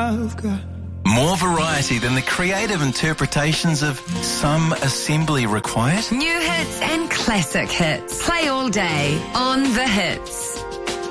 I've got. More variety than the creative interpretations of some assembly required? New hits and classic hits. Play all day on The Hits.